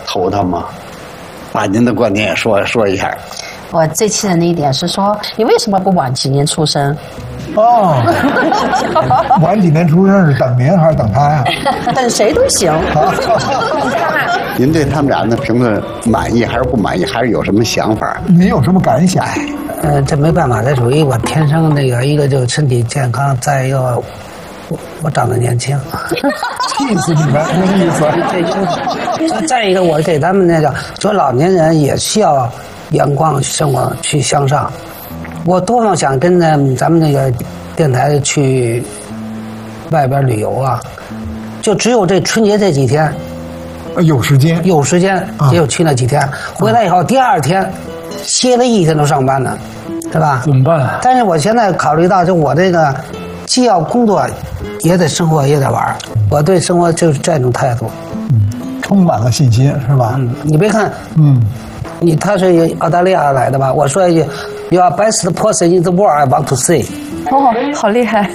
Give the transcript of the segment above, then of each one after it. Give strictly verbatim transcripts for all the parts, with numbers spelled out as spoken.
头疼吗？把您的观点也说说一下。 我最气人的一点是说，你为什么不晚几年出生？ 哦，晚几年出生是等您还是等他呀？ 等谁都行。 您对他们俩的评论满意还是不满意？还是有什么想法？ 您有什么感想？ 呃，这没办法，这属于我天生那个，一个就身体健康，再一个我我长得年轻。 气死你们，没意思。 这再一个，我给他们那个说，老年人也需要阳光生活，去向上。我多么想跟着咱们那个电台去外边旅游啊！就只有这春节这几天， 有时间， 有时间，也有去那几天。回来以后，第二天歇了一天都上班呢，是吧？ 怎么办啊？ 但是我现在考虑到，就我这个既要工作，也得生活，也得玩。我对生活就是这种态度， 嗯，充满了信心，是吧？ 嗯，你别看， 嗯， 你他是澳大利亚来的吧？我说一句 ，You are best person in the world. I want to say. 哦，好厉害。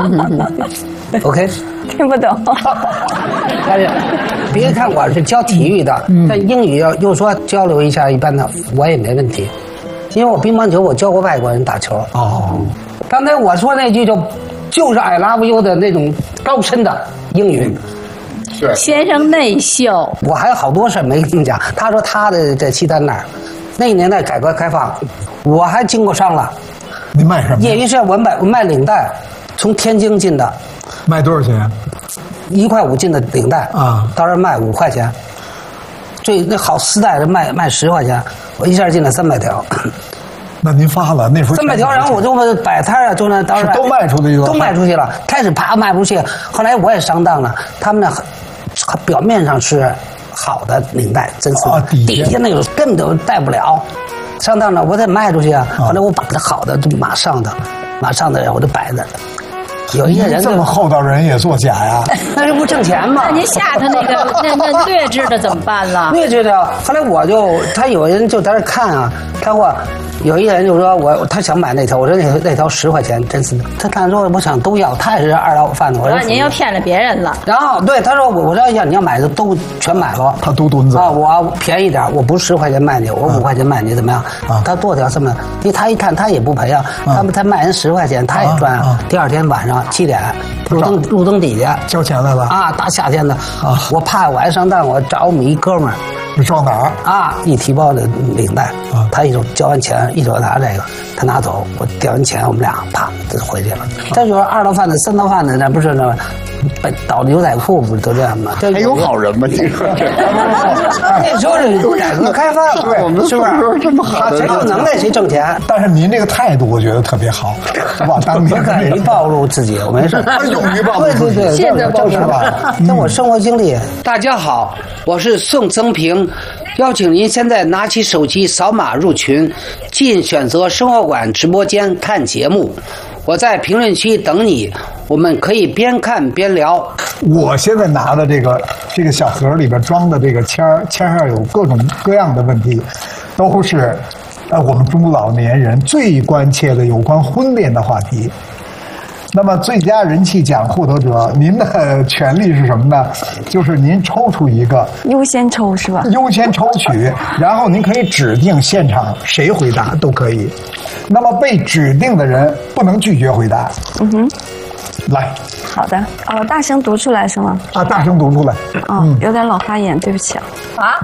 OK。 听不懂。 但是别看我是教体育的，嗯、但英语要又说交流一下，一般的我也没问题，因为我乒乓球我教过外国人打球。 哦， 刚才我说那句就就是 I love you 的那种高深的英语。 是先生内秀。 我还有好多事儿没跟你讲。他说他的在西单那儿，那个年代改革开放，我还经过商了。 你卖什么？ 业余是我卖我卖领带，从天津进的。 卖多少钱？ 一块五进的领带啊， 到这卖五块钱。最那好丝带是卖卖十块钱，我一下进了三百条。 那您发了那时候三百条，然后我就摆摊啊，就那当时都卖出去了， 都卖出去了。开始啪卖不出去，后来我也上当了。他们那表面上是好的领带，真是、 啊、底, 底下那个根本都戴不了。上当了，我得卖出去啊。后来我把这好的就马上的，马上的我就摆着。有一些人这么厚道人也作假呀？ 那这不挣钱吗？ 那您下他那个那那劣质的怎么办了？ 劣质的，后来我就他有人就在这看啊，看过。有一个人就说我他想买那条，我说那那条十块钱，真是的。他看说我想都要，他也是二道贩子。我说您又骗了别人了。 然后对他说我我说要你要买的都全买了， 他都墩子啊，我便宜点，我不是十块钱卖你，我五块钱卖你怎么样？ 啊， 他多条这么，因为他一看他也不赔啊，他们他卖人十块钱他也赚啊。第二天晚上七点，路灯路灯底下交钱来了啊，大夏天的啊，我怕我还上当，我找我们一哥们儿。 你上哪儿啊？一提包的领带啊，他一手交完钱，一手拿这个，他拿走，我调完钱，我们俩啪就回去了。这就是二道贩子、三道贩子，那不是那倒牛仔裤不是都这样吗？ 还有好人吗？你说这？ 那时候是改革开放， 对，我们是不是这么好的？ 谁有能耐谁挣钱。 但是您这个态度，我觉得特别好，是吧？当年敢于暴露自己，我没事。 勇于暴露自己， 对对对， 现在暴露是吧？跟我生活经历。大家好，我是宋增平。邀请您现在拿起手机扫码入群，进选择生活馆直播间看节目。我在评论区等你，我们可以边看边聊。 我现在拿的这个这个小盒里边装的这个签儿，签上有各种各样的问题，都是呃我们中老年人最关切的有关婚恋的话题。那么最佳人气奖获得者，您的权利是什么呢？就是您抽出一个， 优先抽是吧？ 优先抽取，然后您可以指定现场谁回答都可以。那么被指定的人不能拒绝回答。 嗯哼， 来。 好的，哦，大声读出来是吗？ 啊，大声读出来。 哦，嗯、有点老花眼，对不起啊。啊？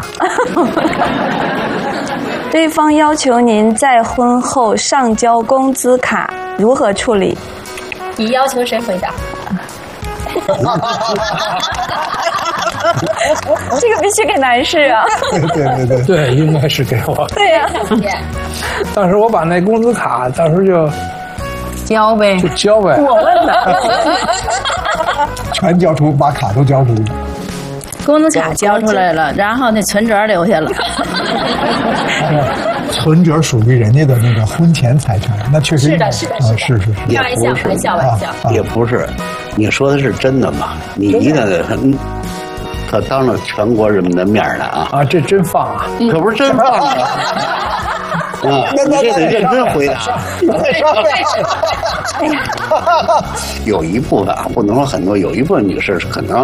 对方要求您在婚后上交工资卡，如何处理？ 你要求谁回答？ 这个必须给男士啊！ 对对对对，应该是给我。 对呀、 啊。 当时我把那工资卡，当时就交呗， 就交呗。 我问的， 全交出，把卡都交出。 工资卡交出来了，然后那存折留下了。 存折属于人家的那个婚前财产，那确实是的，是的，是的，是是是， 开玩笑，玩笑，玩笑， 也不是。你说的是真的吗？你一个，他当着全国人民的面呢啊！ 啊，这真放啊！ 可不是真放啊！啊，你这得认真回答。有一部分啊，不能说很多，有一部分女士是可能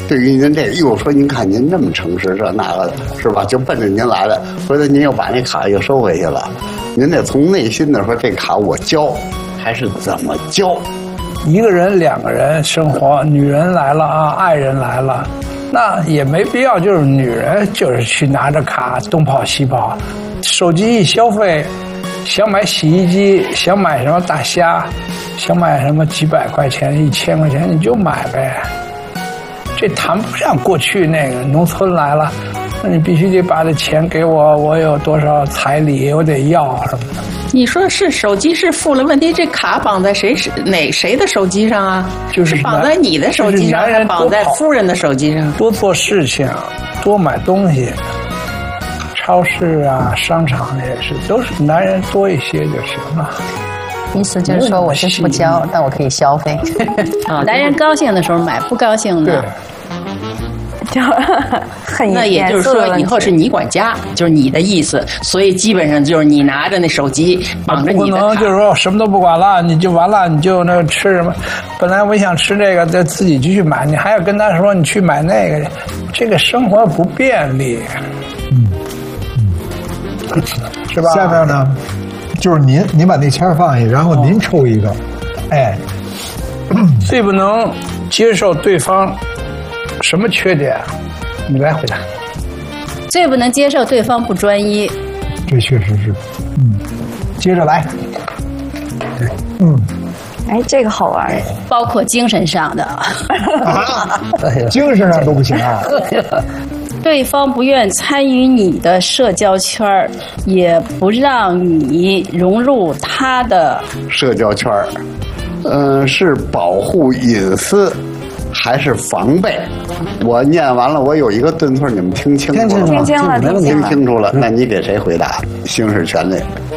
对于您这个，又说您看您这么诚实，这那个的，是吧？就奔着您来的，回头您又把那卡又收回去了，您得从内心的说，这卡我交，还是怎么交？ 一个人、两个人生活，女人来了啊，爱人来了，那也没必要，就是女人就是去拿着卡东跑西跑，手机一消费，想买洗衣机，想买什么大虾，想买什么几百块钱、一千块钱，你就买呗。这谈不上过去那个农村来了，那你必须得把这钱给我，我有多少彩礼我得要什么的。 你说是手机是付了，问题这卡绑在谁哪谁的手机上啊？ 就是绑在你的手机上，还是绑在夫人的手机上？ 多做事情，多买东西，超市啊、商场也是，都是男人多一些就行了。 意思就是说，我是不交，但我可以消费。 啊，男人高兴的时候买，不高兴的。 就很那也就是说，以后是你管家，就是你的意思，所以基本上就是你拿着那手机绑着你的卡。 不能就是说什么都不管了，你就完了，你就那吃什么？本来我想吃这个，再自己就去买，你还要跟他说你去买那个，这个生活不便利。 嗯嗯， 是吧？ 下面呢，就是您您把那签放下，然后您抽一个，哎， 最不能接受对方什么缺点？你来回答。 最不能接受对方不专一。 这确实是，嗯，接着来，嗯， 哎，这个好玩， 包括精神上的， 啊，精神上都不行啊。 对方不愿参与你的社交圈儿，也不让你融入他的社交圈儿，嗯、呃，是保护隐私还是防备？我念完了，我有一个顿挫，你们听清楚了吗？ 听清了，听清听了。 清楚了，那你给谁回答？行使权利。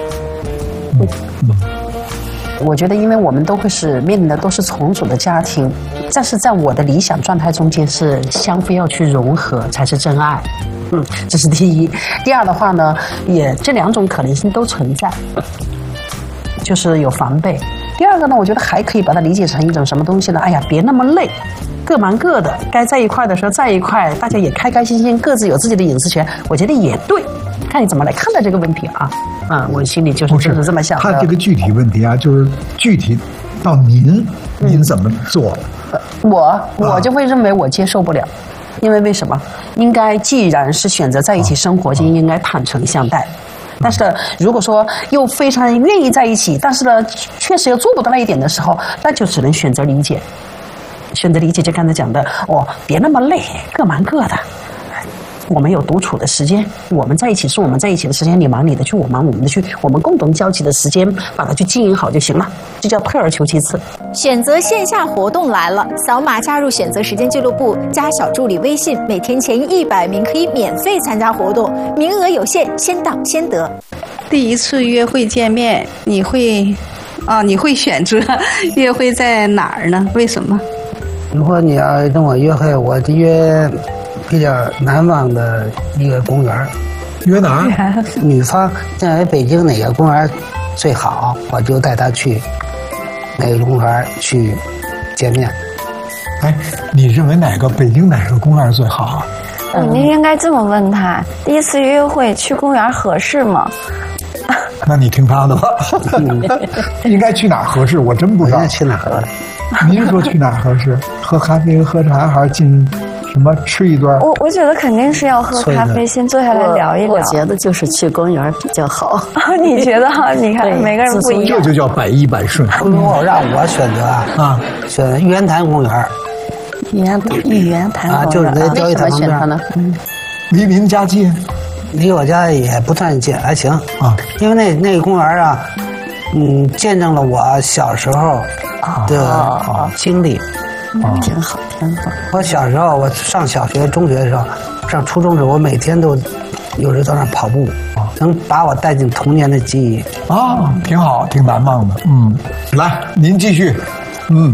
我觉得，因为我们都会是面临的都是重组的家庭，但是在我的理想状态中间是相非要去融合才是真爱，嗯，这是第一。第二的话呢，也这两种可能性都存在，就是有防备。第二个呢，我觉得还可以把它理解成一种什么东西呢？哎呀，别那么累，各忙各的，该在一块的时候在一块，大家也开开心心，各自有自己的隐私权，我觉得也对。看你怎么来看待这个问题啊？啊、嗯，我心里就是就是这么想的。 他这个具体问题啊，就是具体到您，您怎么做？ 呃、我我就会认为我接受不了，因为为什么？应该既然是选择在一起生活，就应该坦诚相待。但是呢，如果说又非常愿意在一起，但是呢，确实又做不到那一点的时候，那就只能选择理解。选择理解，就刚才讲的，哦，别那么累，各忙各的。我们有独处的时间，我们在一起是我们在一起的时间，你忙你的去，我忙我们的去，我们共同交集的时间，把它去经营好就行了，这叫退而求其次。 选择线下活动来了，扫码加入选择时间俱乐部，加小助理微信，每天前一百名可以免费参加活动，名额有限，先到先得。 第一次约会见面，你会啊，你会选择约会在哪儿呢？为什么？ 如果你要跟我约会，我约比较难忘的一个公园。 约哪儿？ 女方认为北京哪个公园最好，我就带她去哪个公园去见面。 哎，你认为哪个北京哪个公园最好啊？ 嗯，您应该这么问他：第一次约会去公园合适吗？ 那你听他的吧。应该去哪儿合适？我真不知道。 去哪儿合适？ 您说去哪儿合适？喝咖啡、喝茶，还是进什么吃一顿？ 我我觉得肯定是要喝咖啡，先坐下来聊一聊。 我觉得就是去公园比较好。 你觉得哈？你看每个人不一样。 这就叫百依百顺。 如果让我选择啊，选玉渊潭公园。 玉渊玉渊潭啊，就是在交易塔旁边呢。 嗯，离您家近？ 离我家也不算近，还行啊。因为那那个公园啊，嗯，见证了我小时候的经历。 哦，挺好，挺好。 我小时候，我上小学、中学的时候，上初中的时候，我每天都有时到那儿跑步，能把我带进童年的记忆。 啊，挺好，挺难忘的。嗯，来，您继续。嗯，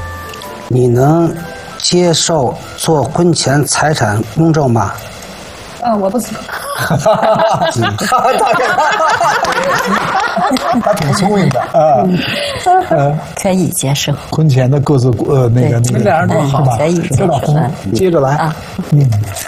你能接受做婚前财产公证吗？ 啊，我不知道。 他挺聪明的啊，呃， 可以接受。 婚前的各自呃那个那个， 俩人多好，可以接受。 接着来啊，嗯。